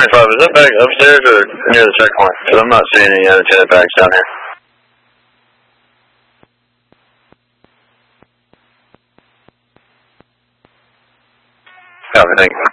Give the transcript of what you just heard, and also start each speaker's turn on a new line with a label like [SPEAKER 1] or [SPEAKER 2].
[SPEAKER 1] 25, is that bag upstairs or near the checkpoint? Because I'm not seeing any unattended bags down here. Copy, thank you.